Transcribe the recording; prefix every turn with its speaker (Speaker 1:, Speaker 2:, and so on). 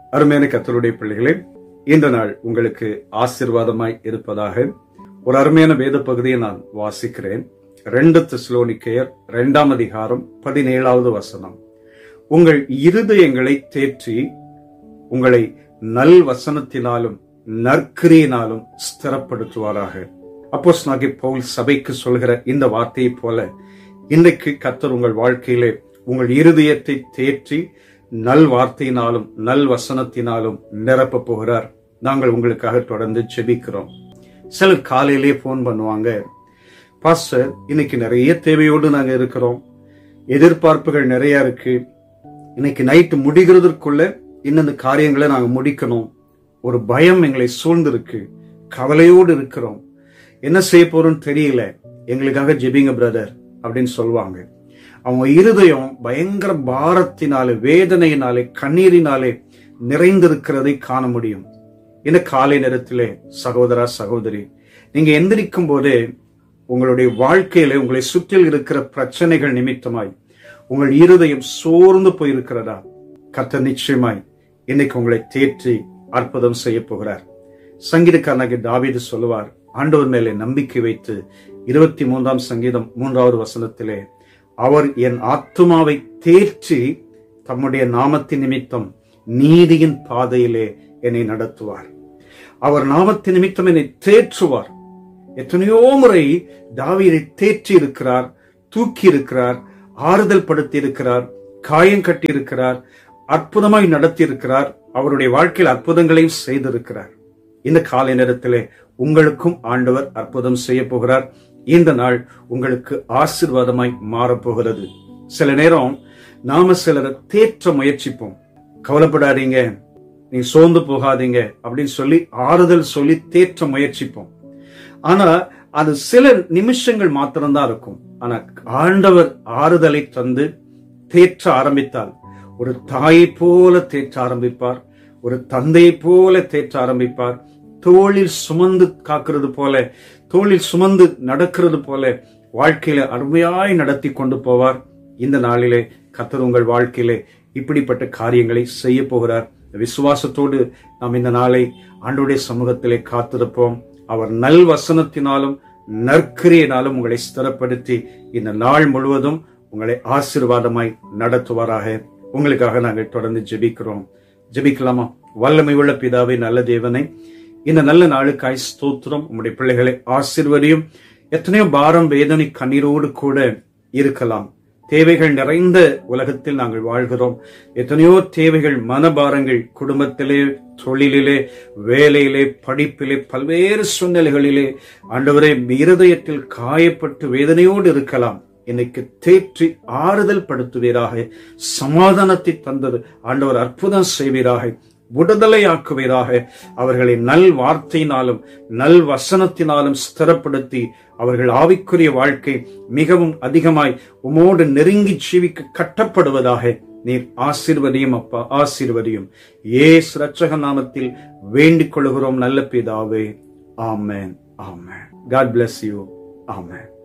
Speaker 1: அருமையான கர்த்தருடைய பிள்ளைகளே, இந்த நாள் உங்களுக்கு ஆசீர்வாதமாய் இருப்பதாக. ஒரு அருமையான வேத பகுதியை நான் வாசிக்கிறேன். 2 தெசலோனிக்கேயர் 2ஆம் அதிகாரம் 17வது வசனம். உங்கள் இருதயங்களை தேற்றி உங்களை நல் வசனத்தினாலும் நற்கிரியினாலும் ஸ்திரப்படுத்துவாராக. அப்போஸ்தலனாகிய பவுல் சபைக்கு சொல்கிற இந்த வார்த்தையை போல இன்றைக்கு கர்த்தர் உங்கள் வாழ்க்கையிலே உங்கள் இருதயத்தை தேற்றி நல் வார்த்தையினாலும் நல் வசனத்தினாலும் நிரப்ப போகிறார். நாங்கள் உங்களுக்காக தொடர்ந்து ஜெபிக்கிறோம். சிலர் காலையிலே போன் பண்ணுவாங்க, பாஸ்டர் இன்னைக்கு நிறைய தேவையோடு நாங்க இருக்கிறோம், எதிர்பார்ப்புகள் நிறைய இருக்கு, இன்னைக்கு நைட்டு முடிகிறதுக்குள்ள இன்னொரு காரியங்களை நாங்க முடிக்கணும், ஒரு பயம் எங்களை சூழ்ந்திருக்கு, கவலையோடு இருக்கிறோம், என்ன செய்ய போறோம்னு தெரியல, எங்களுக்காக ஜெபிங்க பிரதர் அப்படின்னு சொல்லுவாங்க. அவங்க இருதயம் பயங்கர பாரத்தினாலே, வேதனையினாலே, கண்ணீரினாலே நிறைந்திருக்கிறதை காண முடியும். இந்த காலை நேரத்திலே சகோதரா சகோதரி, நீங்க எந்திரிக்கும் போதே உங்களுடைய வாழ்க்கையில உங்களை சுற்றில் இருக்கிற பிரச்சனைகள் நிமித்தமாய் உங்கள் இருதயம் சோர்ந்து போயிருக்கிறதா? கர்த்தர் நிச்சயமாய் இன்னைக்கு உங்களை தேற்றி அற்புதம் செய்ய போகிறார். சங்கீதக்காரனாகிய தாவீது சொல்லுவார், ஆண்டவர் மேலே நம்பிக்கை வைத்து 23ஆம் சங்கீதம் 3வது வசனத்திலே, அவர் என் ஆத்துமாவை தேற்றி தம்முடைய நாமத்தின் நிமித்தம் நீதியின் பாதையிலே என்னை நடத்துவார். அவர் நாமத்தின் நிமித்தம் என்னை தேற்றுவார். எத்தனையோ முறை தாவீதை தேற்றி இருக்கிறார், தூக்கி இருக்கிறார், ஆறுதல் படுத்தி இருக்கிறார், காயம் கட்டி இருக்கிறார், அற்புதமாய் நடத்தி இருக்கிறார், அவருடைய வாழ்க்கையில் அற்புதங்களையும் செய்திருக்கிறார். இந்த காலை நேரத்திலே உங்களுக்கும் ஆண்டவர் அற்புதம் செய்ய போகிறார். இந்த நாள் உங்களுக்கு ஆசீர்வாதமாய் மாறப்போகிறது. சில நேரம் நாம சிலரை தேற்ற முயற்சிப்போம். கவலைப்படாதீங்க, நீ சோர்ந்து போகாதீங்க அப்படின்னு சொல்லி ஆறுதல் சொல்லி தேற்ற முயற்சிப்போம். ஆனா அது சில நிமிஷங்கள் மாத்திரம்தான் இருக்கும். ஆனா ஆண்டவர் ஆறுதலை தந்து தேற்ற ஆரம்பித்தால் ஒரு தாயை போல தேற்ற ஆரம்பிப்பார், ஒரு தந்தையை போல தேற்ற ஆரம்பிப்பார். தோளில் சுமந்து காக்கிறது போல, தோளில் சுமந்து நடக்கிறது போல வாழ்க்கையில அருமையாய் நடத்தி கொண்டு போவார். இந்த நாளிலே கர்த்தர் உங்கள் வாழ்க்கையிலே இப்படிப்பட்ட காரியங்களை செய்ய போகிறார். விசுவாசத்தோடு நாம் இந்த நாளை ஆண்டவருடைய சமூகத்திலே காத்திருப்போம். அவர் நல் வசனத்தினாலும் நற்கிரியினாலும் உங்களை ஸ்திரப்படுத்தி இந்த நாள் முழுவதும் உங்களை ஆசீர்வாதமாய் நடத்துவாராக. உங்களுக்காக நாங்கள் தொடர்ந்து ஜெபிக்கிறோம். ஜெபிக்கலாமா? வல்லமை உள்ள பிதாவே, நல்ல தேவனை, இந்த நல்ல நாளுக்காய் ஸ்தோத்திரம். உம்முடைய பிள்ளைகளை ஆசீர்வதியும். எத்தனையோ பாரம், வேதனை, கண்ணீரோடு கூட இருக்கலாம். தேவைகள் நிறைந்த உலகத்தில் நாங்கள் வாழ்கிறோம். எத்தனையோ தேவைகள், மனபாரங்கள், குடும்பத்திலே, தொழிலிலே, வேலையிலே, படிப்பிலே, பல்வேறு சூழ்நிலைகளிலே ஆண்டவரே இருதயத்தில் காயப்பட்டு வேதனையோடு இருக்கலாம். இன்னைக்கு தேற்றி ஆறுதல் படுத்துவீராக, சமாதானத்தை தந்தது ஆண்டவர் அற்புதம் செய்வீராக, விடுதலையாக்குவீராக. அவர்களை நல் வார்த்தையினாலும் நல் வசனத்தினாலும் ஸ்திரப்படுத்தி அவர்கள் ஆவிக்குரிய வாழ்க்கை மிகவும் அதிகமாய் உமோடு நெருங்கி ஜீவிக்க கட்டப்படுவதாக நீர் ஆசீர்வதியும் அப்பா, ஆசீர்வதியும். இயேசு இரட்சக நாமத்தில் வேண்டிக் கொள்கிறோம் நல்ல பிதாவே. ஆமென், ஆமென். God bless you. ஆமென்.